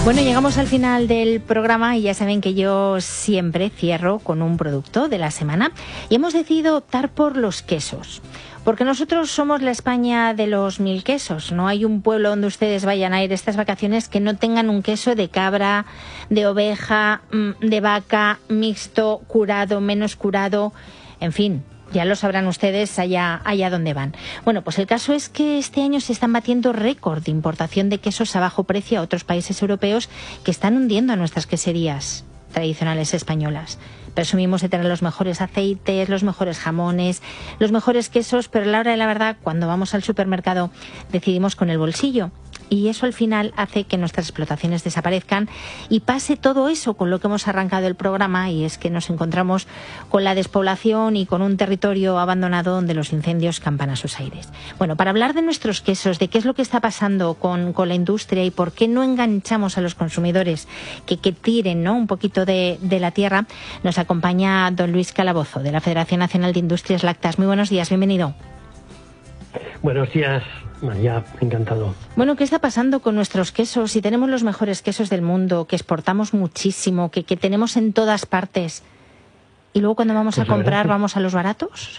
Bueno, llegamos al final del programa y ya saben que yo siempre cierro con un producto de la semana y hemos decidido optar por los quesos. Porque nosotros somos la España de los 1000 quesos. No hay un pueblo donde ustedes vayan a ir estas vacaciones que no tengan un queso de cabra, de oveja, de vaca, mixto, curado, menos curado, en fin. Ya lo sabrán ustedes allá donde van. Bueno, pues el caso es que este año se están batiendo récord de importación de quesos a bajo precio a otros países europeos que están hundiendo a nuestras queserías tradicionales españolas. Presumimos de tener los mejores aceites, los mejores jamones, los mejores quesos, pero a la hora de la verdad, cuando vamos al supermercado, decidimos con el bolsillo. Y eso al final hace que nuestras explotaciones desaparezcan y pase todo eso con lo que hemos arrancado el programa, y es que nos encontramos con la despoblación y con un territorio abandonado donde los incendios campan a sus aires. Bueno, para hablar de nuestros quesos, de qué es lo que está pasando con la industria y por qué no enganchamos a los consumidores que tiren, ¿no?, un poquito de la tierra, nos acompaña don Luis Calabozo, de la Federación Nacional de Industrias Lácteas. Muy buenos días, bienvenido. Buenos días, María, encantado. Bueno, ¿qué está pasando con nuestros quesos? Si tenemos los mejores quesos del mundo, que exportamos muchísimo, que tenemos en todas partes, y luego cuando vamos a comprar vamos a los baratos.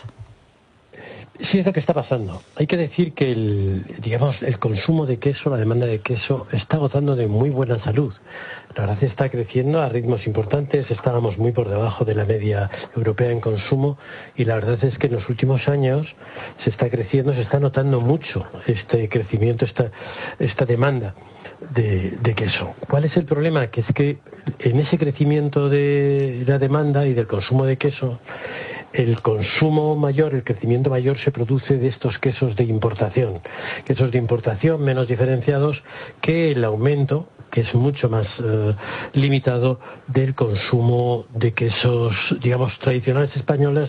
Sí, es lo que está pasando. Hay que decir que el consumo de queso, la demanda de queso, está gozando de muy buena salud. La verdad está creciendo a ritmos importantes. Estábamos muy por debajo de la media europea en consumo y la verdad es que en los últimos años se está creciendo, se está notando mucho este crecimiento, esta demanda de queso. ¿Cuál es el problema? Que es que en ese crecimiento de la demanda y del consumo de queso, el consumo mayor, el crecimiento mayor se produce de estos quesos de importación menos diferenciados que el aumento, que es mucho más limitado, del consumo de quesos, digamos, tradicionales españoles,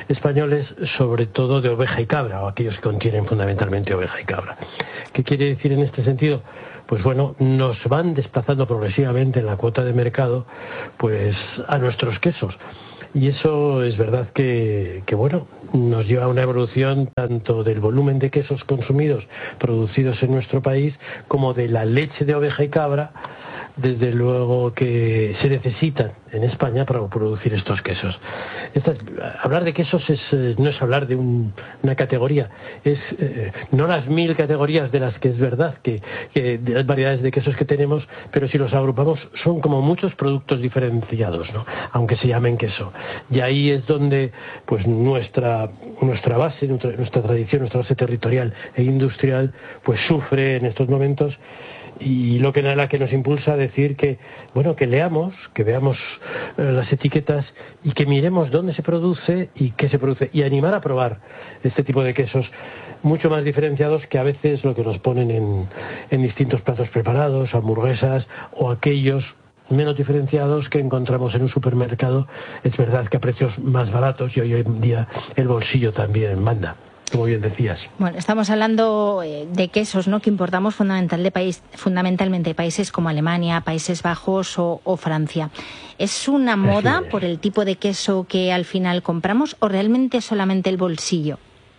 sobre todo de oveja y cabra, o aquellos que contienen fundamentalmente oveja y cabra. ¿Qué quiere decir en este sentido? Pues bueno, nos van desplazando progresivamente en la cuota de mercado pues a nuestros quesos. Y eso es verdad que bueno, nos lleva a una evolución tanto del volumen de quesos consumidos, producidos en nuestro país, como de la leche de oveja y cabra, desde luego que se necesitan en España para producir estos quesos. Hablar de quesos no es hablar de una categoría, es no las 1000 categorías de las que es verdad que de las variedades de quesos que tenemos, pero si los agrupamos son como muchos productos diferenciados, ¿no?, aunque se llamen queso. Y ahí es donde pues nuestra base, nuestra tradición, nuestra base territorial e industrial pues sufre en estos momentos. Y lo que nos impulsa a decir que leamos, que veamos las etiquetas y que miremos dónde se produce y qué se produce, y animar a probar este tipo de quesos mucho más diferenciados que a veces lo que nos ponen en distintos platos preparados, hamburguesas, o aquellos menos diferenciados que encontramos en un supermercado. Es verdad que a precios más baratos, y hoy en día el bolsillo también manda, como bien decías. Bueno, estamos hablando de quesos, ¿no?, que importamos fundamentalmente de países como Alemania, Países Bajos o Francia. ¿Es una moda por el tipo de queso que al final compramos o realmente solamente el bolsillo?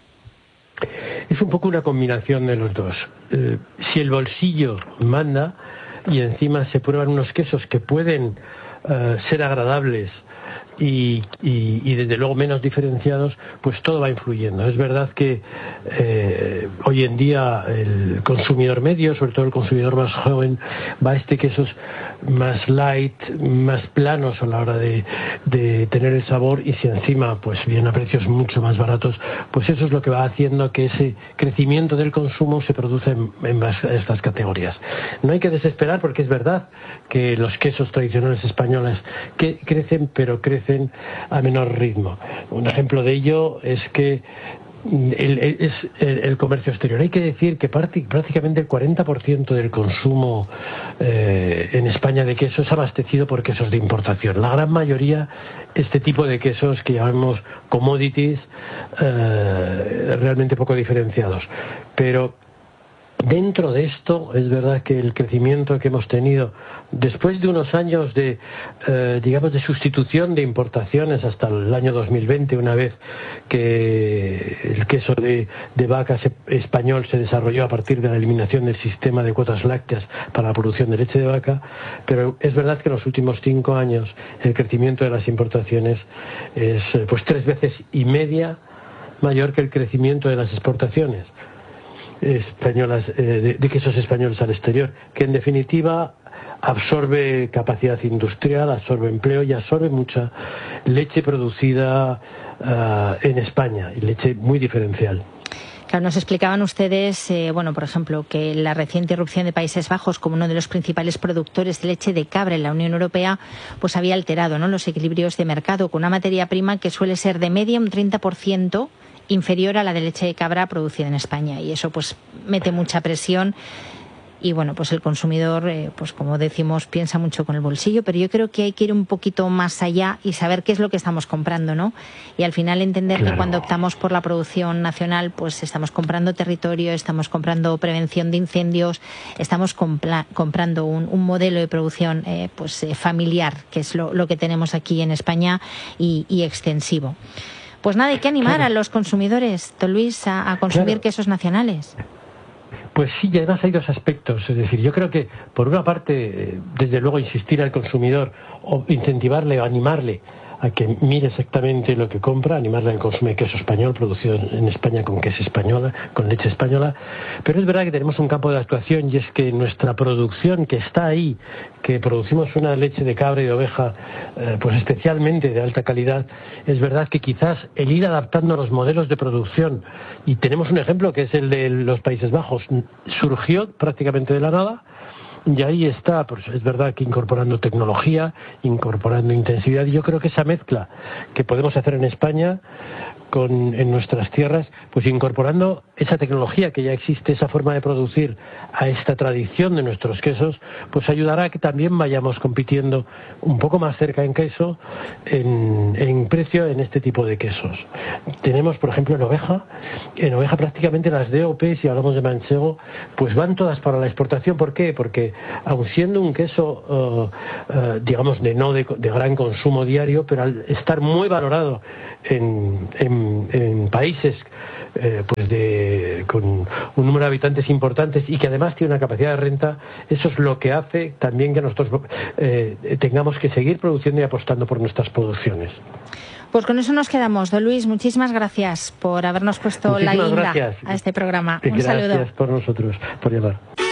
Es un poco una combinación de los dos. Si el bolsillo manda y encima se prueban unos quesos que pueden ser agradables y desde luego menos diferenciados, pues todo va influyendo. Es verdad que hoy en día el consumidor medio, sobre todo el consumidor más joven, va a quesos más light, más planos a la hora de tener el sabor, y si encima pues vienen a precios mucho más baratos, pues eso es lo que va haciendo que ese crecimiento del consumo se produce en estas categorías. No hay que desesperar, porque es verdad que los quesos tradicionales españoles crecen, pero crecen a menor ritmo. Un ejemplo de ello es que el comercio exterior. Hay que decir que prácticamente el 40% del consumo en España de queso es abastecido por quesos de importación. La gran mayoría, este tipo de quesos que llamamos commodities, realmente poco diferenciados. Pero Dentro de esto, es verdad que el crecimiento que hemos tenido después de unos años de, de sustitución de importaciones hasta el año 2020, una vez que el queso de vaca español se desarrolló a partir de la eliminación del sistema de cuotas lácteas para la producción de leche de vaca, pero es verdad que en los últimos 5 años el crecimiento de las importaciones es pues 3 veces y media mayor que el crecimiento de las exportaciones españolas, de quesos españoles al exterior, que en definitiva absorbe capacidad industrial, absorbe empleo y absorbe mucha leche producida en España, y leche muy diferencial. Claro, nos explicaban ustedes, por ejemplo, que la reciente irrupción de Países Bajos como uno de los principales productores de leche de cabra en la Unión Europea, pues había alterado, ¿no?, los equilibrios de mercado con una materia prima que suele ser de media un 30% inferior a la de leche de cabra producida en España, y eso pues mete mucha presión. Y bueno, pues el consumidor, pues como decimos, piensa mucho con el bolsillo, pero yo creo que hay que ir un poquito más allá y saber qué es lo que estamos comprando, ¿no? Y al final entender que cuando optamos por la producción nacional, pues estamos comprando territorio, estamos comprando prevención de incendios, estamos comprando un modelo de producción familiar, que es lo que tenemos aquí en España, y extensivo. Pues nada, hay que animar a los consumidores, don Luis, a consumir quesos nacionales. Pues sí, y además hay 2 aspectos. Es decir, yo creo que, por una parte, desde luego insistir al consumidor o incentivarle o animarle a que mire exactamente lo que compra, animarle al consumo de queso español producido en España con queso española, con leche española. Pero es verdad que tenemos un campo de actuación, y es que nuestra producción que está ahí, que producimos una leche de cabra y de oveja pues especialmente de alta calidad, es verdad que quizás el ir adaptando los modelos de producción, y tenemos un ejemplo que es el de los Países Bajos, surgió prácticamente de la nada. Y ahí está, pues es verdad que incorporando tecnología, incorporando intensidad, y yo creo que esa mezcla que podemos hacer en España en nuestras tierras, pues incorporando esa tecnología que ya existe, esa forma de producir a esta tradición de nuestros quesos, pues ayudará a que también vayamos compitiendo un poco más cerca en queso, en precio, en este tipo de quesos. Tenemos, por ejemplo, en oveja prácticamente las DOP, si hablamos de manchego, pues van todas para la exportación. ¿Por qué? Porque aun siendo un queso, de gran consumo diario, pero al estar muy valorado en países con un número de habitantes importantes, y que además tiene una capacidad de renta, eso es lo que hace también que nosotros tengamos que seguir produciendo y apostando por nuestras producciones. Pues con eso nos quedamos. Don Luis, muchísimas gracias por habernos puesto la guinda a este programa. Un saludo. Gracias por nosotros, por llamar.